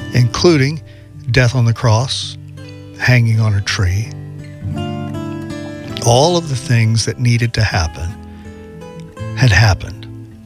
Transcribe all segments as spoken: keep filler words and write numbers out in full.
including death on the cross, hanging on a tree. All of the things that needed to happen had happened.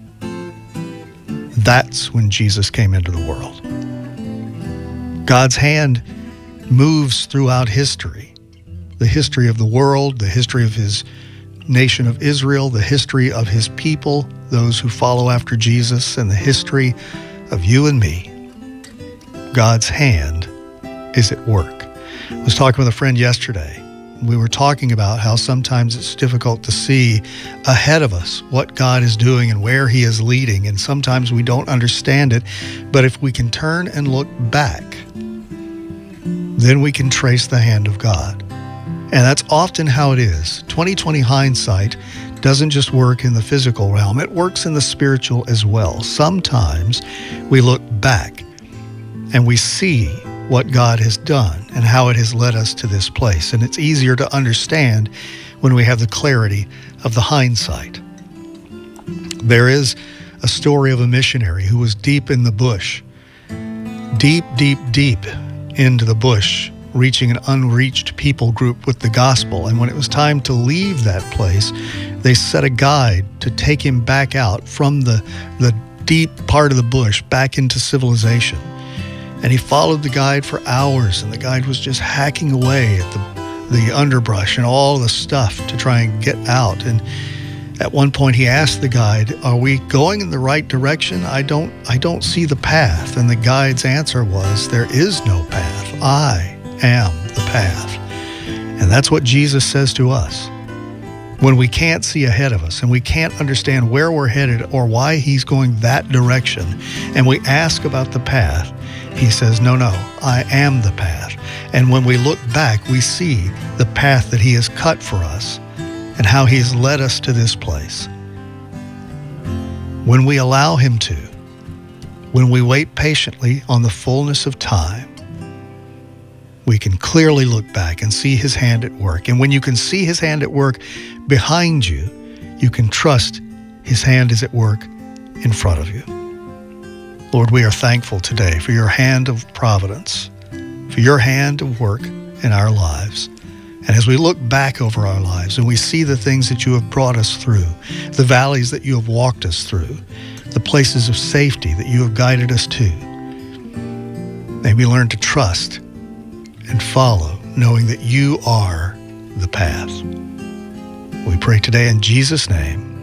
That's when Jesus came into the world. God's hand moves throughout history, the history of the world, the history of his nation of Israel, the history of his people, those who follow after Jesus, and the history of you and me. God's hand is at work. I was talking with a friend yesterday. We were talking about how sometimes it's difficult to see ahead of us what God is doing and where he is leading, and sometimes we don't understand it. But if we can turn and look back, then we can trace the hand of God. And that's often how it is. twenty twenty hindsight doesn't just work in the physical realm, it works in the spiritual as well. Sometimes we look back and we see what God has done and how it has led us to this place. And it's easier to understand when we have the clarity of the hindsight. There is a story of a missionary who was deep in the bush, deep, deep, deep into the bush, reaching an unreached people group with the gospel. And when it was time to leave that place, they set a guide to take him back out from the, the deep part of the bush back into civilization. And he followed the guide for hours, and the guide was just hacking away at the, the underbrush and all the stuff to try and get out. And at one point he asked the guide, "Are we going in the right direction? I don't, I don't see the path." And the guide's answer was, "There is no path. I am the path." And that's what Jesus says to us. When we can't see ahead of us and we can't understand where we're headed or why he's going that direction, and we ask about the path, he says, no, no, I am the path. And when we look back, we see the path that he has cut for us and how he has led us to this place. When we allow him to, when we wait patiently on the fullness of time, we can clearly look back and see his hand at work. And when you can see his hand at work behind you, you can trust his hand is at work in front of you. Lord, we are thankful today for your hand of providence, for your hand of work in our lives. And as we look back over our lives and we see the things that you have brought us through, the valleys that you have walked us through, the places of safety that you have guided us to, may we learn to trust and follow, knowing that you are the path. We pray today in Jesus' name.